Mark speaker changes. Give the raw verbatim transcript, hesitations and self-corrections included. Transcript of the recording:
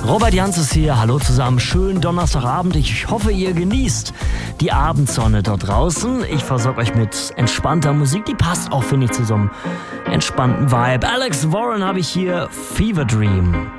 Speaker 1: Robert Janz ist hier. Hallo zusammen. Schönen Donnerstagabend. Ich hoffe, ihr genießt die Abendsonne dort draußen. Ich versorge euch mit entspannter Musik. Die passt auch, finde ich, zu so einem entspannten Vibe. Alex Warren habe ich hier. Fever Dream.